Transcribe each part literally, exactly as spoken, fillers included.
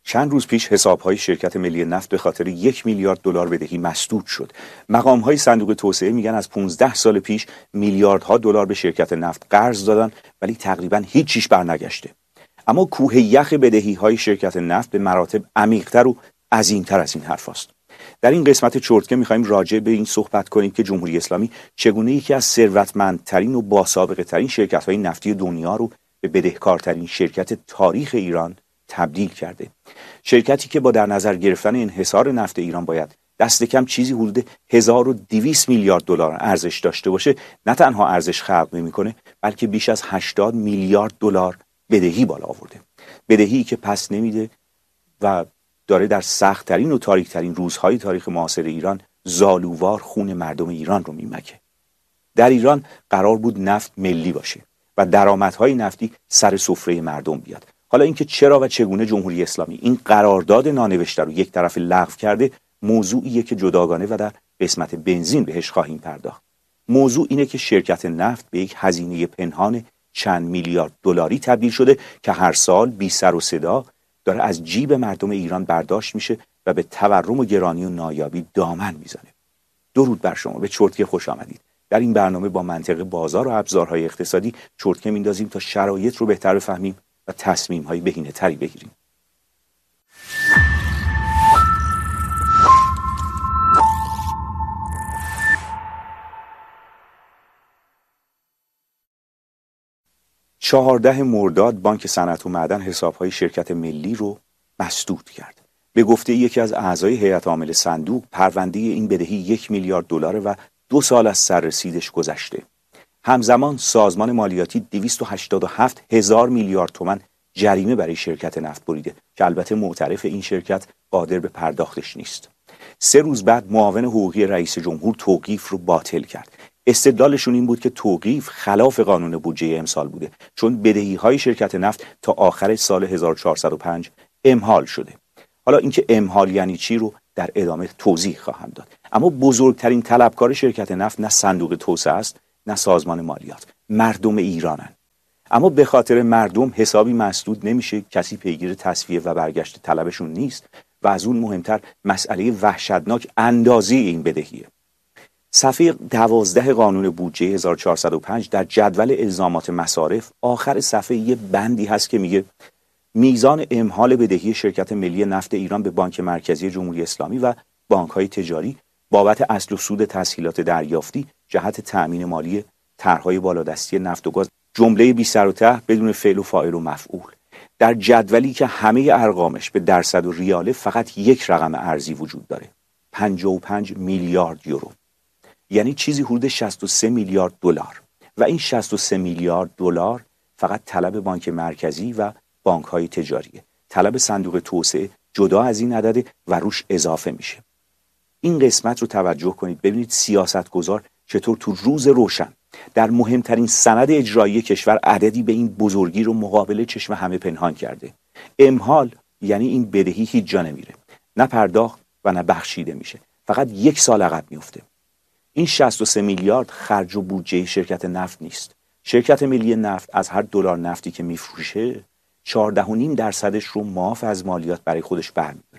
چند روز پیش حساب‌های شرکت ملی نفت به خاطر یک میلیارد دلار بدهی مسدود شد. مقام‌های صندوق توسعه میگن از پانزده سال پیش میلیاردها دلار به شرکت نفت قرض دادن ولی تقریباً هیچ چیز برنگشته. اما کوه یخ بدهی‌های شرکت نفت به مراتب عمیق‌تر و عظیم‌تر از این حرفاست. در این قسمت چرتکه می‌خوایم راجع به این صحبت کنیم که جمهوری اسلامی چگونه یکی از ثروتمندترین و باسابقه‌ترین شرکت‌های نفتی دنیا رو به بدهکارترین شرکت تاریخ ایران تبدیل کرده. شرکتی که با در نظر گرفتن انحصار نفت ایران باید دست کم چیزی حدود هزار و دویست میلیارد دلار ارزش داشته باشه، نه تنها ارزش خلق نمی‌کنه بلکه بیش از هشتاد میلیارد دلار بدهی بالا آورده. بدهی که پس نمیده و داره در سخت‌ترین و تاریک‌ترین روزهای تاریخ معاصر ایران زالووار خون مردم ایران رو میمکه. در ایران قرار بود نفت ملی باشه و درآمدهای نفتی سر سفره مردم بیاد. حالا اینکه چرا و چگونه جمهوری اسلامی این قرارداد نانوشته رو یک طرفه لغو کرده موضوعیه که جداگانه و در قسمت بنزین بهش خواهیم پرداخت. موضوع اینه که شرکت نفت به یک هزینه پنهان چند میلیارد دلاری تبدیل شده که هر سال بی سر و صدا داره از جیب مردم ایران برداشت میشه و به تورم و گرانی و نایابی دامن میزنه. درود بر شما، به چرتکه خوش آمدید. در این برنامه با منطق بازار و ابزارهای اقتصادی چرتکه میندازیم تا شرایط رو بهتر بفهمیم و تصمیم‌های بهینه‌تری بگیریم. چهاردهم مرداد بانک صنعت و معدن حساب‌های شرکت ملی رو مسدود کرد. به گفته یکی از اعضای هیئت عامل صندوق، پرونده این بدهی یک میلیارد دلار و دو سال از سررسیدش گذشته. همزمان سازمان مالیاتی دویست و هشتاد و هفت هزار میلیارد تومان جریمه برای شرکت نفت بریده که البته معترف این شرکت قادر به پرداختش نیست. سه روز بعد معاون حقوقی رئیس جمهور توقیف رو باطل کرد. استدلالشون این بود که توقیف خلاف قانون بودجه امسال بوده چون بدهی‌های شرکت نفت تا آخر سال هزار و چهارصد و پنج امحال شده. حالا اینکه امحال یعنی چی رو در ادامه توضیح خواهم داد. اما بزرگترین طلبکار شرکت نفت نه صندوق توسعه است نه سازمان مالیات، مردم ایرانن. اما به خاطر مردم حسابی مسدود نمیشه، کسی پیگیر تسویه و برگشت طلبشون نیست و از اون مهمتر مسئله وحشتناک اندازه این بدهیه. صفحه دوازده قانون بودجه هزار و چهارصد و پنج در جدول الزامات مصارف آخر صفحه یه بندی هست که میگه میزان امحال بدهی شرکت ملی نفت ایران به بانک مرکزی جمهوری اسلامی و بانک‌های تجاری بابت اصل و سود تسهیلات دریافتی جهت تأمین مالی طرح‌های بالادستی نفت و گاز جمله بی سر و ته بدون فعل و فاعل و مفعول. در جدولی که همه ارقامش به درصد و ریاله فقط یک رقم ارزی وجود داره، پنجاه و پنج میلیارد یورو، یعنی چیزی حدود شصت و سه میلیارد دلار. و این شصت و سه میلیارد دلار فقط طلب بانک مرکزی و بانک‌های تجاریه. طلب صندوق توسعه جدا از این عدده و روش اضافه میشه. این قسمت رو توجه کنید ببینید سیاستگزار چطور تو روز روشن در مهمترین سند اجرایی کشور عددی به این بزرگی رو مقابل چشم همه پنهان کرده. امحال یعنی این بدهی هیچ جا نمیره، نه پرداخت و نه بخشیده میشه، فقط یک سال عقب میفته. این شصت و سه میلیارد خرج و بودجه شرکت نفت نیست. شرکت ملی نفت از هر دلار نفتی که میفروشه چهارده و نیم درصدش رو معاف از مالیات برای خودش برمی‌داره.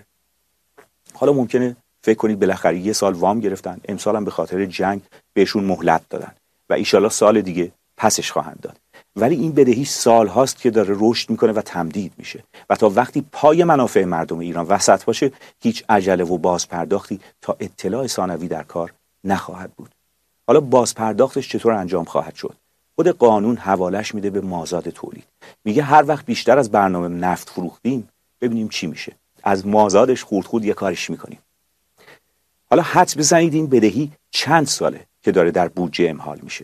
حالا ممکنه فکر کنید بالاخره یه سال وام گرفتن، امسال هم به خاطر جنگ بهشون مهلت دادن و ایشالا سال دیگه پسش خواهند داد. ولی این بدهی سال هاست که داره رشد میکنه و تمدید میشه و تا وقتی پای منافع مردم ایران وسط باشه هیچ عجله و بازپرداختی تا اطلاع ثانوی در کار نخواهد بود. حالا بازپرداختش چطور انجام خواهد شد؟ خود قانون حوالش میده به مازاد تولید. میگه هر وقت بیشتر از برنامه نفت فروختیم ببینیم چی میشه، از مازادش خورد خورد یه کارش میکنیم. حالا حدس بزنید این بدهی چند ساله که داره در بودجه امحال میشه.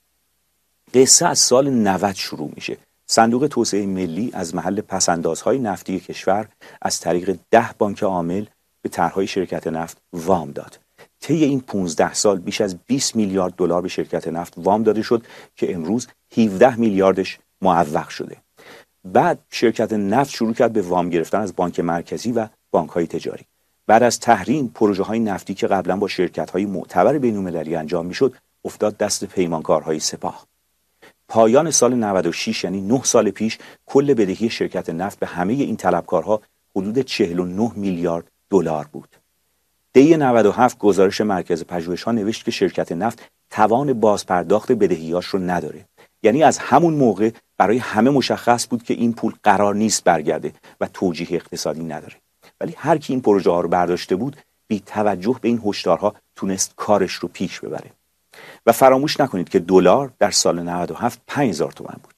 قصه از سال نود شروع میشه. صندوق توسعه ملی از محل پسندازهای نفتی کشور از طریق ده بانک عامل به طرحهای شرکت نفت وام داد. طی این پانزده سال بیش از بیست میلیارد دلار به شرکت نفت وام داده شد که امروز هفده میلیاردش معوق شده. بعد شرکت نفت شروع کرد به وام گرفتن از بانک مرکزی و بانک‌های تجاری. بعد از تحریم پروژه‌های نفتی که قبلا با شرکت‌های معتبر بین‌المللی انجام می‌شد افتاد دست پیمانکارهای سپاه. پایان سال نود و شش یعنی نه سال پیش کل بدهی شرکت نفت به همه این طلبکارها حدود چهل و نه میلیارد دلار بود. دی نود و هفت گزارش مرکز پژوهش‌ها نوشت که شرکت نفت توان بازپرداخت بدهیاش رو نداره. یعنی از همون موقع برای همه مشخص بود که این پول قرار نیست برگرده و توجیه اقتصادی نداره. ولی هر کی این پروژه ها رو برداشته بود بی توجه به این هشدارها تونست کارش رو پیش ببره. و فراموش نکنید که دلار در سال نود و هفت پنج هزار تومان بود.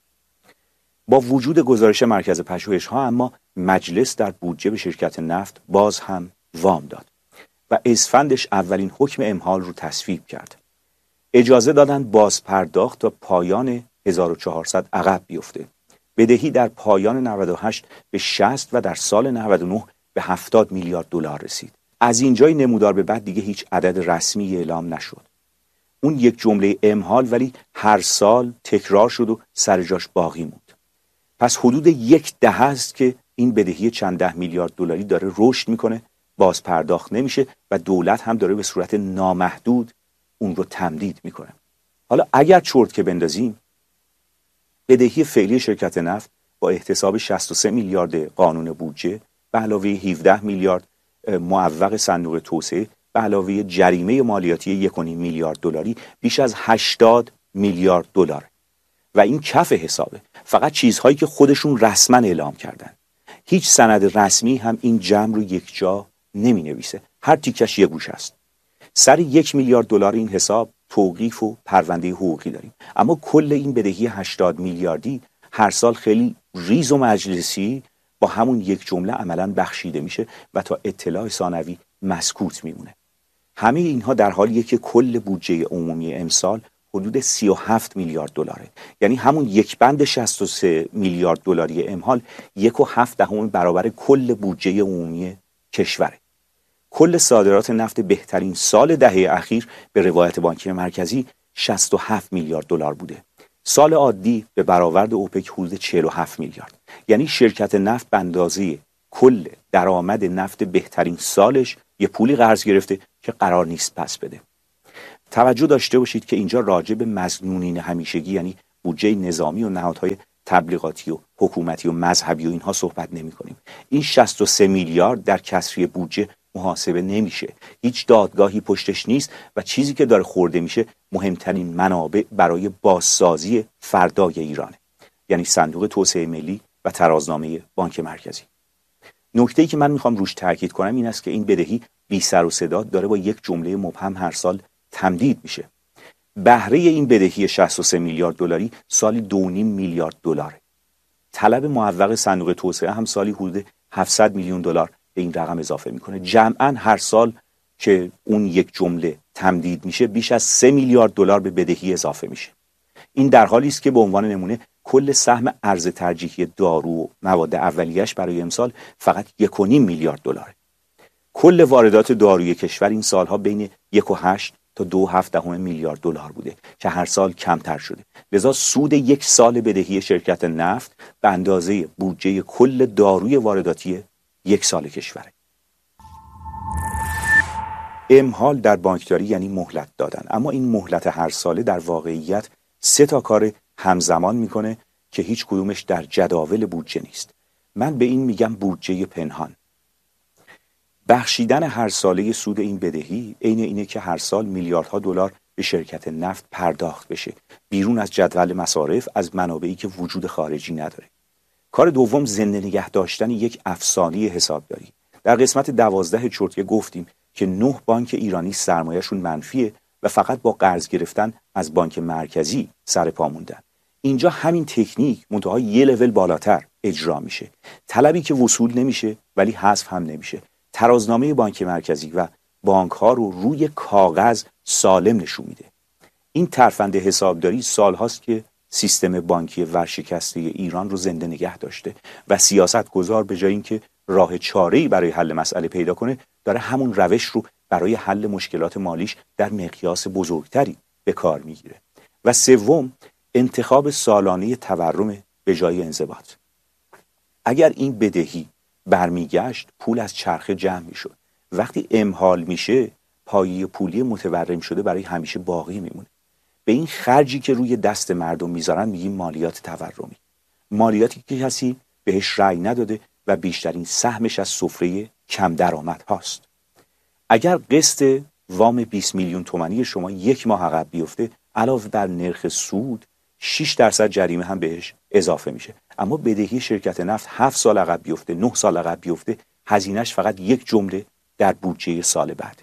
با وجود گزارش مرکز پژوهش‌ها اما مجلس در بودجه به شرکت نفت باز هم وام داد و اسفندش اولین حکم امهال رو تصویب کرد. اجازه دادن بازپرداخت تا پایان هزار و چهارصد عقب بیفته. بدهی در پایان نود و هشت به شصت و در سال نود و نه به هفتاد میلیارد دلار رسید. از اینجای نمودار به بعد دیگه هیچ عدد رسمی اعلام نشد. اون یک جمله امهال ولی هر سال تکرار شد و سر جاش باقی موند. پس حدود یک دهه است که این بدهی چند ده میلیارد دلاری داره رشد میکنه، باز پرداخت نمیشه و دولت هم داره به صورت نامحدود اون رو تمدید میکنه. حالا اگر چرت که بندازیم، بدهی فعلی شرکت نفت با احتساب شصت و سه میلیارد قانون بودجه به علاوه هفده میلیارد معوق صندوق توسعه به علاوه جریمه مالیاتی یک و نیم میلیارد دلاری بیش از هشتاد میلیارد دلار. و این کف حسابه، فقط چیزهایی که خودشون رسما اعلام کردن. هیچ سند رسمی هم این جمع رو یک جا نمی نویسه، هر تیکش یک گوش است. سر یک میلیارد دلار این حساب توقیف و پرونده حقوقی داریم، اما کل این بدهی هشتاد میلیاردی هر سال خیلی ریز و مجلسی با همون یک جمله عملاً بخشیده میشه و تا اطلاع ثانوی مسکوت میمونه. همه اینها در حالیه که کل بودجه عمومی امسال حدود سی و هفت میلیارد دلاره. یعنی همون یک بند شصت و سه میلیارد دلاری امهال یک و هفت دهم برابر کل بودجه عمومی کشوره. کل صادرات نفت بهترین سال دهه اخیر به روایت بانک مرکزی شصت و هفت میلیارد دلار بوده. سال عادی به برآورد اوپک حدود چهل و هفت میلیارد. یعنی شرکت نفت به اندازه کل درآمد نفت بهترین سالش یه پولی قرض گرفته که قرار نیست پس بده. توجه داشته باشید که اینجا راجع به مظنونین همیشگی یعنی بودجه نظامی و نهادهای تبلیغاتی و حکومتی و مذهبی و اینها صحبت نمی کنیم. این شصت و سه میلیارد در کسری بودجه محاسبه نمیشه. هیچ دادگاهی پشتش نیست و چیزی که داره خورده میشه مهمترین منابع برای بازسازی فردای ایرانه، یعنی صندوق توسعه ملی و ترازنامه بانک مرکزی. نکته‌ای که من میخوام روش تاکید کنم این است که این بدهی بی سر و صدا داره با یک جمله مبهم هر سال تمدید میشه. بهره این بدهی شصت و سه میلیارد دلاری سالی دو و نیم میلیارد دلاره. طلب معوق صندوق توسعه هم سالی حدود هفتصد میلیون دلار به این رقم اضافه میکنه. جمعاً هر سال که اون یک جمله تمدید میشه بیش از سه میلیارد دلار به بدهی اضافه میشه. این در حالی است که به عنوان نمونه کل سهم ارز ترجیحی دارو و مواد اولیه‌اش برای امسال فقط یک و نیم میلیارد دلاره. کل واردات داروی کشور این سالها بین یک و هشت تا دو و هفت دهم میلیارد دلار بوده که هر سال کمتر شده. لذا سود یک سال بدهی شرکت نفت به اندازه بودجه کل داروی وارداتی یک سال کشوره. امهال در بانکداری یعنی مهلت دادن، اما این مهلت هر ساله در واقعیت سه تا کار همزمان میکنه که هیچ کدومش در جداول بودجه نیست. من به این میگم بودجه پنهان. بخشیدن هر ساله سود این بدهی عین اینه که هر سال میلیاردها دلار به شرکت نفت پرداخت بشه بیرون از جدول مصارف از منابعی که وجود خارجی نداره. کار دوم زنده نگه داشتن یک افسانه حسابداری. در قسمت دوازده چرتیه گفتیم که نه بانک ایرانی سرمایه‌شون منفیه و فقط با قرض گرفتن از بانک مرکزی سر پا موندن. اینجا همین تکنیک منتها یه لول بالاتر اجرا میشه. طلبی که وصول نمیشه ولی حذف هم نمیشه. ترازنامه بانک مرکزی و بانک ها رو روی کاغذ سالم نشون میده. این ترفند حسابداری سالهاست که سیستم بانکی ورشکسته ایران رو زنده نگه داشته و سیاست گذار به جای اینکه راه چاره‌ای برای حل مسئله پیدا کنه داره همون روش رو برای حل مشکلات مالیش در مقیاس بزرگتری به کار میگیره. و سوم انتخاب سالانه تورم به جای انضباط. اگر این بدهی برمیگشت پول از چرخه جمع میشد. وقتی امهال میشه پایه پولی متورم شده برای همیشه باقی میمونه. به این خرجی که روی دست مردم میذارن میگیم مالیات تورمی. مالیاتی که کسی بهش رأی نداده و بیشترین سهمش از سفره کم درآمد هاست. اگر قسط وام بیست میلیون تومانی شما یک ماه عقب بیفته، علاوه بر نرخ سود شش درصد جریمه هم بهش اضافه میشه. اما بدهی شرکت نفت هفت سال عقب بیفته، نه سال عقب بیفته، هزینهش فقط یک جمله در بودجه سال بعد.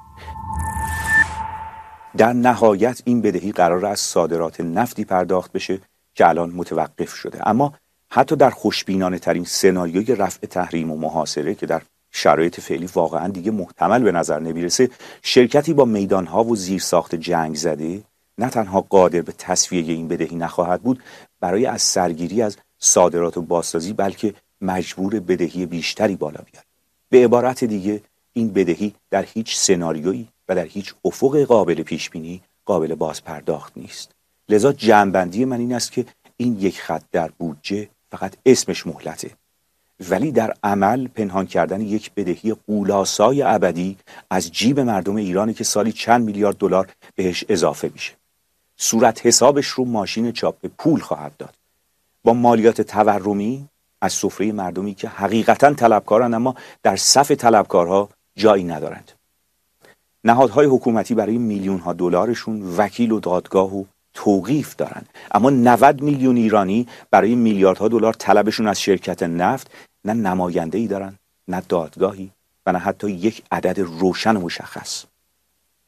در نهایت این بدهی قرار از صادرات نفتی پرداخت بشه که الان متوقف شده. اما حتی در خوشبینانه ترین سناریوی رفع تحریم و محاصره که در شرایط فعلی واقعا دیگه محتمل به نظر نمیرسه، شرکتی با میدانها و زیرساخت جنگ زده نه تنها قادر به تسویه این بدهی نخواهد بود، برای از سرگیری از صادرات و بازسازی بلکه مجبور بدهی بیشتری بالا بیاره. به عبارت دیگه این بدهی در هیچ سناریویی و در هیچ افق قابل پیش بینی قابل باز پرداخت نیست. لذا جمع‌بندی من این است که این یک خط در بودجه فقط اسمش مهلته، ولی در عمل پنهان کردن یک بدهی غول‌آسای ابدی از جیب مردم ایرانی که سالی چند میلیارد دلار بهش اضافه میشه. صورت حسابش رو ماشین چاپ پول خواهد داد. با مالیات تورمی از سفره مردمی که حقیقتاً طلبکارن اما در صف طلبکارها جایی ندارند. نهادهای حکومتی برای میلیون ها دلارشون وکیل و دادگاه و توقیف دارن، اما نود میلیون ایرانی برای میلیاردها دلار طلبشون از شرکت نفت نه نماینده‌ای دارن، نه دادگاهی و نه حتی یک عدد روشن و مشخص.